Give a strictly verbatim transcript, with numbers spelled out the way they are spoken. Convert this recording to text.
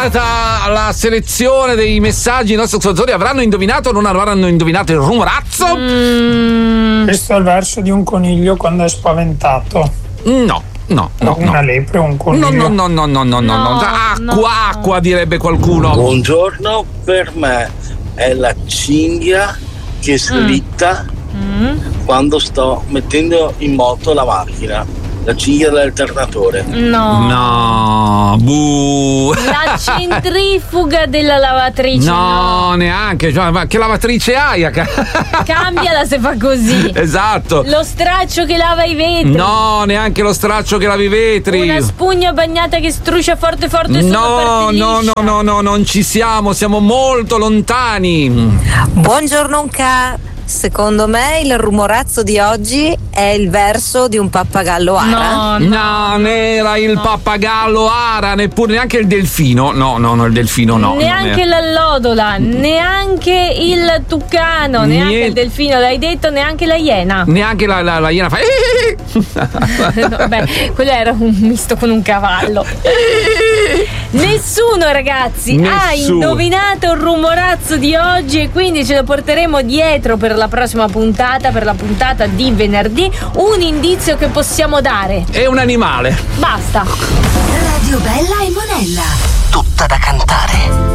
terminata la selezione dei messaggi. I nostri ascoltatori avranno indovinato o non avranno indovinato il rumorazzo? Mm. Questo è il verso di un coniglio quando è spaventato. No. No, no, una no. lepre o un coniglio? No, no, no, no, no, no, no, no. Acqua, no. acqua direbbe qualcuno. Buongiorno, per me è la cinghia che slitta mm. quando sto mettendo in moto la macchina. La cinghia dell'alternatore. No. No, buh. La centrifuga della lavatrice. No, no. neanche. Cioè, ma che lavatrice hai? Cambiala se fa così. Esatto. Lo straccio che lava i vetri. No, neanche lo straccio che lava i vetri. Una spugna bagnata che struscia forte forte sulla parte liscia. No, no, no, no, non ci siamo, siamo molto lontani. Buongiorno Nca. Secondo me il rumorazzo di oggi è il verso di un pappagallo ara. No, no, no non era il no. pappagallo ara, neppure neanche il delfino. No, no, no, il delfino no. Neanche l'allodola, neanche il tucano, neanche Niente. il delfino, l'hai detto, neanche la iena. Neanche la, la, la iena fa. No, beh, quello era un misto con un cavallo. Nessuno, ragazzi, Nessuno. ha indovinato il rumorazzo di oggi, e quindi ce lo porteremo dietro per la prossima puntata, per la puntata di venerdì. Un indizio che possiamo dare: è un animale. Basta. Radio Bella e Monella, tutta da cantare.